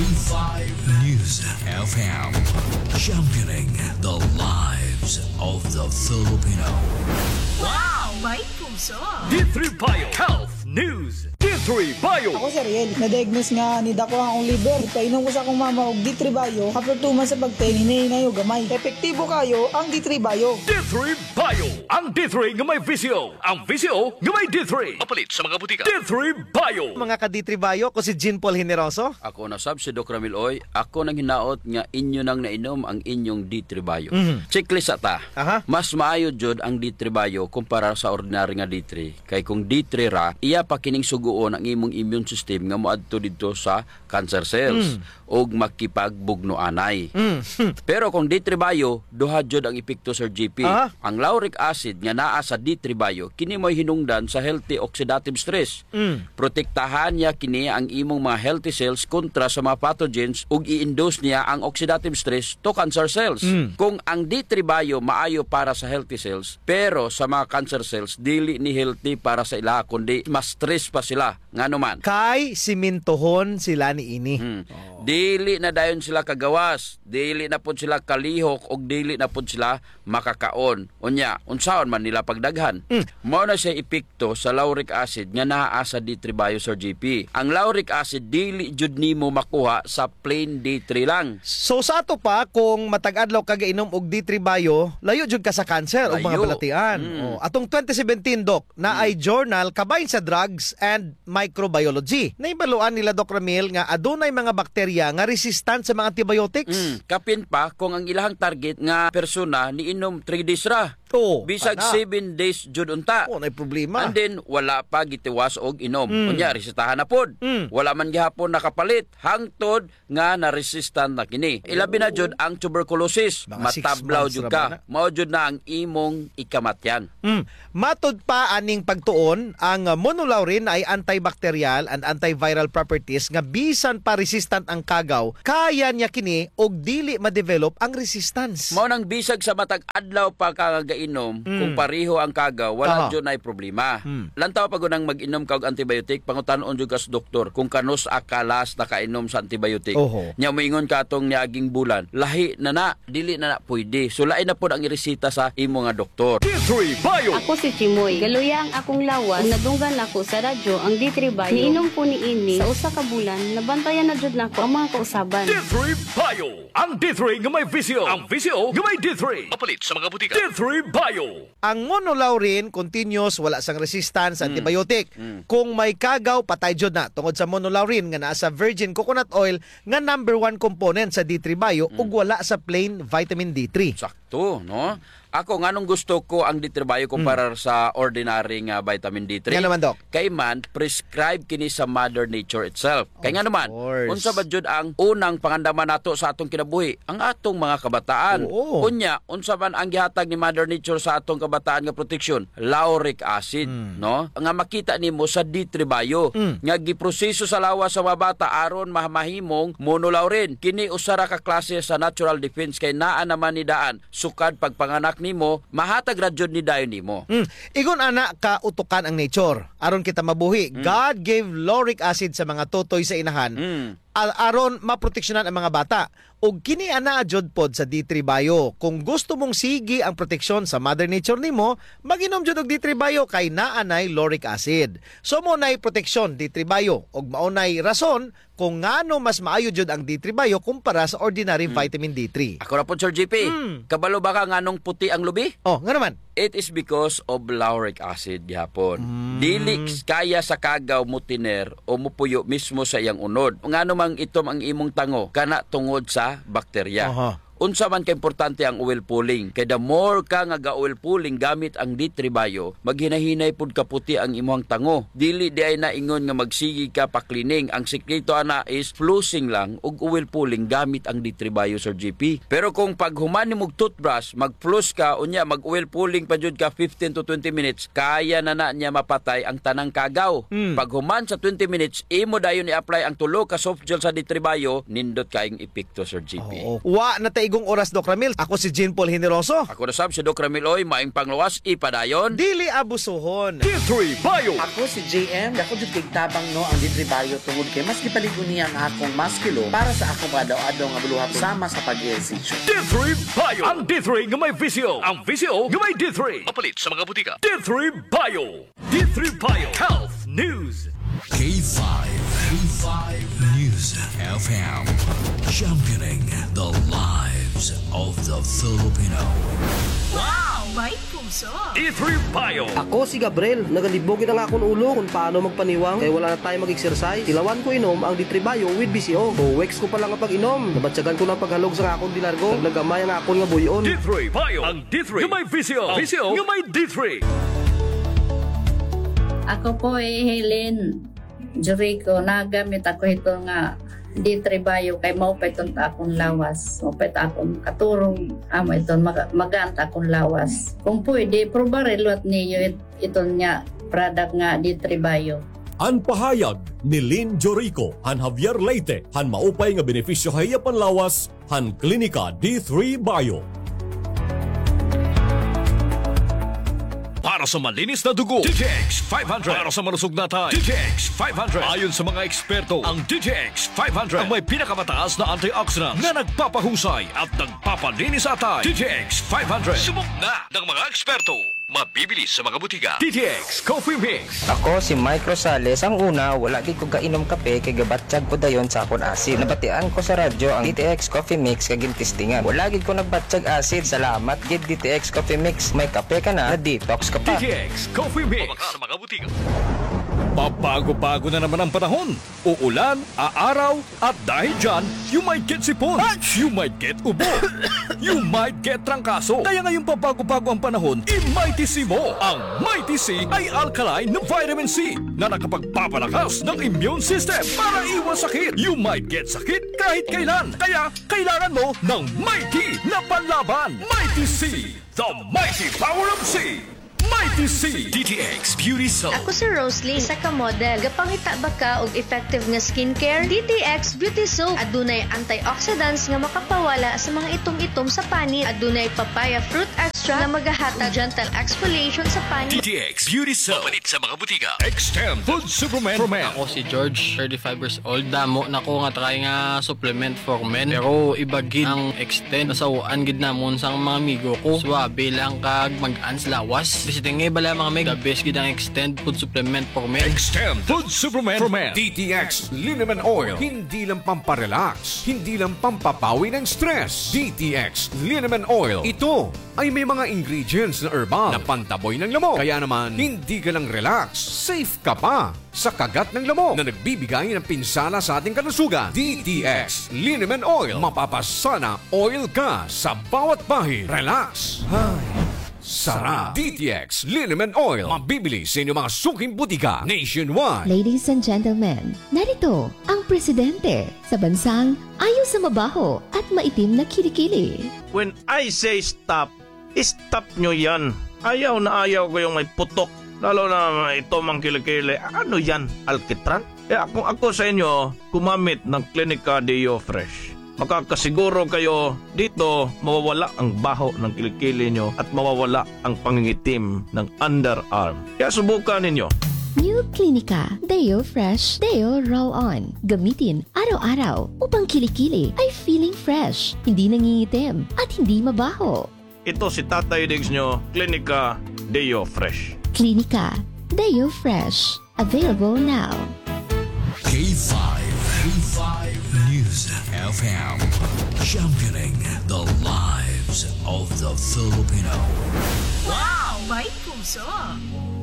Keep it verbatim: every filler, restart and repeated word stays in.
five News F M. Championing the lives of the Filipino. Wow! May puso! D three Bio Health News. D three Bio. Ako si Riel, na-diagnose nga ni dako ang liver. Painom ko sa akong mama og D three Bio. After two months sa pagtayin, hinahinay o gamay. Epektibo kayo ang D three Bio. D three Bio. Ang D three nga may visio. Ang visio nga may D three. Mapalit sa mga butika. D three Bio. Mga ka-D three Bio, ko si Jean Paul Generoso. Ako na sab si Doc Ramil Oy. Ako nang hinaot nga inyo nang nainom ang inyong D three Bio. Mhm. Checklist ata. Aha. Mas maayo jud ang D three Bio kumpara sa ordinary nga D three. Kay kung D three ra, iya pa kining suguon ang imong immune system nga moadto didto sa cancer cells ug makipagbugno anay. Mm. Pero kung D three Bio, duha jud ang epekto Sir G P. Ah. Ang lauric acid nga naa sa D three Bio kini mo'y hinungdan sa healthy oxidative stress. Mm. Protektahan niya kini ang imong mga healthy cells kontra sa mga pathogens ug i-induce niya ang oxidative stress to cancer cells. Mm. Kung ang D three Bio maayo para sa healthy cells, pero sa mga cancer cells dili ni healthy para sa ila kundi mas stress pa sila ngano man. Kay simintohon sila ni ini. Hmm. Dili na dayon sila kagawas, dili na pud sila kalihok og dili na pud sila makakaon. Unya, unsaon man nila pagdaghan. Mm. Mao na siya epekto sa lauric acid nga naa sa D three Bio Sir G P. Ang lauric acid dili jud nimo makuha sa plain D three lang. So sa ato pa, kung matag-adlaw ka gainom og D three Bio, layo jud ka sa cancer o mga Layo. balatian. Mm. Oh, atong twenty seventeen Doc, na ay journal kabahin sa drugs and microbiology. Naibaluan nila Doc Ramil nga adunay mga bakterya nga resistant sa mga antibiotics. Mm. Kapin pa kung ang ilahang target nga persona niinom three days ra. Oh, Bisag ana. seven days jud unta. Oh, nay problema. And then, wala pa gitiwas og inom. Mm. Kunya, resitahan na pod. Mm. Wala man gihapon nakapalit. Hangtod nga na-resistant na kini. Ilabi na jud ang tuberculosis. Mga six Matablaw months jud ra ba ka. na? Mao jud na ang imong ikamatyan. Mm. Matod pa aning pagtuon, ang uh, monolaurin ay antibacterial and antiviral properties nga bisan pa resistant ang kagaw, kaya niya kini og dili ma-develop ang resistance. Mao nang bisag sa matag adlaw pa ka gainom, Mm. kung pareho ang kagaw, Aha. wala jud nay problema. Mm. Lantaw pa gunang mag-inom ka og antibiotic, pangutan-on jud ka sa doktor kung kanus akalas nakainom sa antibiotic. Oho. Nya moingon ka atong niaging bulan, lahi na na, dili na na pwede. So lain na pod ang iresita sa imo nga doktor. D three Bio. Ako si Chimoy. Galuya ang akong lawas. Ug nadunggan ako sa radyo ang D three Bio. Niinom ko ni ini sa usa ka bulan. Nabantayan na jud nako ang mga kausaban. D three Bio. Ang D three nga may visio. Ang visio nga may D three. Mapalit sa mga butika. D three Bio. Ang monolaurin continuous, wala sang resistance sa antibiotic. Mm. Kung may kagaw, patay jud na tungod sa monolaurin nga naa sa virgin coconut oil nga number one component sa D three Bio ug wala sa plain vitamin D three. Sakto, no? Ako nganong gusto ko ang D three Bio kumpara sa ordinary nga vitamin D three. Nga naman, Doc. Kay man prescribe kini sa Mother Nature itself. Kay nga naman, course. unsa ba jud ang unang pangandaman nato sa atong kinabuhi? Ang atong mga kabataan. Oo. Unya, unsa man ang gihatag ni Mother Nature sa atong kabataan nga proteksyon? Lauric acid, no? Nga makita nimo sa D three Bio Mm. nga giproseso sa lawas sa mga bata aron mahimong monolaurin. Kini usara ka klase sa natural defense kay naa naman ni daan sukad pagpanganak nimo mahatag ra jud ni dayon nimo. Mm. Igon ana ka utukan ang nature aron kita mabuhi. God gave lauric acid sa mga totoy sa inahan. Mm. Al- aron maproteksyonan ang mga bata. Ug kini ana jud pod sa D three Bio. Kung gusto mong sige ang proteksyon sa Mother Nature nimo, maginom jud og D three Bio kay naa nay lauric acid. So mo nay proteksyon D three Bio ug mao nay rason kung ngano mas maayo jud ang D three Bio kumpara sa ordinary vitamin D three. Ako na po Sir G P. Mm. Kabalo ba ka nganong puti ang lubi? Oh, nga naman. It is because of lauric acid gihapon. Dili kaya sa kagaw mo tiner o mupuyo mismo sa iyang unod. Ngano mang itom ang imong tango kana tungod sa bakterya. Aha. Unsa man ka importante ang oil pulling. Kay the more ka nga ga-oil pulling gamit ang D three Bio, maghinahinay pud kaputi ang imong tango. Dili di ay naingon nga magsigi ka pa cleaning. Ang sikreto ana is flossing lang ug oil pulling gamit ang D three Bio Sir G P. Pero kung pag human nimog toothbrush, mag-floss ka unya mag-oil pulling pa jud ka fifteen to twenty minutes, kaya na na niya mapatay ang tanang kagaw. Mm. Pag human sa twenty minutes, imo dayon i-apply ang tulo ka soft gel sa D three Bio, nindot kaayong epekto Sir G P. Oo. Wa na tay maigong oras, Doc Ramil. Ako si Jean Paul Generoso. Ako na sab si Doc Ramiloy, maing panglawas, ipadayon. Dili abusuhon. D three Bio. Ako si J M, ako jud kay tabang no ang D three Bio tungod kay mas gipaligon niya ang akong maskilo para sa akong adlaw-adlaw nga buluhaton sama sa pag-ehersisyo. D three Bio. Ang D three nga may visyo. Ang visyo nga may D three. Mapalit sa mga butika. D three Bio. D three Bio. Health News. K five. K five News F M. Championing the lives of the Filipino. Wow! May puso! D three Bio. Ako si Gabriel, nagalibogin ang akong ulo kung paano magpaniwang kaya wala na tayo mag-exercise. Tilawan ko inom ang D three Bio with B C O. O weeks ko pa lang ang pag-inom. Nabatsagan ko ng paghalog sa akong dinargo. Naglagamay ang akong nga buyon. D three Bio. Ang D three nga may visyo. Ang visyo nga may D three. Ako po ay Helen Jericho. Nagamit ako ito nga D three Bio kay maupay itong akong lawas. Maupay akong katurong. Amo ito mag maganta akong lawas. Kung pwede, probarelot niyo it, ito nga product nga D three Bio. An pahayag ni Lynn Jorico, han Javier Leite, han maupay nga benepisyo kaya panlawas, han Klinika D three Bio. Para sa malinis na dugo, D J X five hundred. Para sa malusog na tayo, D J X five hundred. Ayon sa mga eksperto, ang D J X five hundred ang may pinakamataas na antioxidants na nagpapahusay at nagpapalinis sa tayo. D J X five hundred. Subok na ng mga eksperto. Mabibili sa mga butika. D J X Coffee Mix. Ako si Mike Rosales. Ang una, wala di ko kainom kape kay gabatsyag ko dayon sa akon acid. Nabatian ko sa radyo ang D T X Coffee Mix kay gintistingan. Wala gid ko nagbatsyag acid. Salamat gid D T X Coffee Mix. May kape ka na, na-detox ka pa. D J X Coffee Mix. Sa mga butika. Pabago-bago na naman ang panahon. Uulan, aaraw, at dahil dyan, you might get sipon, you might get ubo, you might get trangkaso. Kaya ngayong pabago-bago ang panahon, i-Mighty C mo. Ang Mighty C ay alkaline na vitamin C na nakapagpapalakas ng immune system para iwas sakit. You might get sakit kahit kailan. Kaya kailangan mo ng Mighty na panlaban. Mighty C, the mighty power of C. Mighty C. D T X Beauty Soap. Ako si Rosalie, isa ka model. Gapangita ba ka og effective nga skincare? D T X Beauty Soap. Adunay antioxidants nga makapawala sa mga itom-itom sa panit. Adunay papaya fruit extract na magahatag gentle exfoliation sa panit. D T X Beauty Soap. Palit sa mga butika. Extend Food Supplement for Men. Ako si George, thirty-five years old. Damo na ko nga try nga supplement for men. Pero ibagid ang extend. Nasawaan gid namon sa mga amigo ko. Swabe lang kag mag-ans lawas. Tingay bala mga meg, the best gid ang Extend Food Supplement for Men. Extend Food Supplement for Men. D T X Liniment Oil. Hindi lang pamparelax, hindi lang pampapawi ng stress. D T X Liniment Oil. Ito ay may mga ingredients na herbal na pantaboy ng lamok. Kaya naman, hindi ka lang relax, safe ka pa sa kagat ng lamok na nagbibigay ng pinsala sa ating kalusugan. D T X Liniment Oil. Mapapasana oil ka sa bawat bahid. Relax. Ay. Sarap. D T X Liniment Oil. Mabibili sa inyong mga suking butika nationwide. Ladies and gentlemen, narito ang presidente sa bansang ayaw sa mabaho at maitim na kilikili. When I say stop, stop nyo yan. Ayaw na ayaw ko yung may putok. Lalo na ito mang kilikili. Ano yan? Alkitran? Eh ako, ako sa inyo, kumamit ng Klinika Deo Fresh. Makakasiguro kayo dito mawawala ang baho ng kilikili nyo at mawawala ang pangingitim ng underarm. Kaya subukan ninyo. New Klinika Deo Fresh Deo Roll-On. Gamitin araw-araw upang kilikili ay feeling fresh, hindi nangingitim at hindi mabaho. Ito si Tatay Diggs nyo, Klinika Deo Fresh. Klinika Deo Fresh. Available now. K five. K five News F M. Championing the lives of the Filipino. Wow! May puso!